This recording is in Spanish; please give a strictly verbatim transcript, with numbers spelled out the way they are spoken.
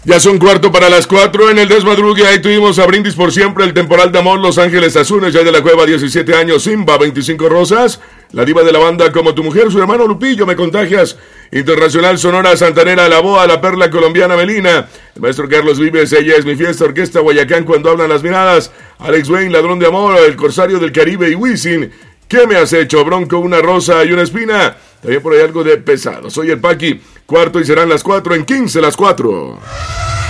Ya son cuarto para las cuatro en el desmadrugue. Ahí tuvimos a Brindis por Siempre, el temporal de amor, Los Ángeles Azules, ya de la Cueva, diecisiete años, Simba, veinticinco rosas, la diva de la banda Como tu mujer, su hermano Lupillo, Me contagias, Internacional Sonora Santanera, La Boa, La Perla Colombiana Melina, el maestro Carlos Vives, Ella es mi fiesta, Orquesta Guayacán, Cuando hablan las miradas, Alex Wayne, Ladrón de amor, El Corsario del Caribe y Wisin, ¿Qué me has hecho? Bronco, Una rosa y una espina. También por ahí algo de pesado. Soy el Paqui, cuarto y serán las cuatro en quince las cuatro.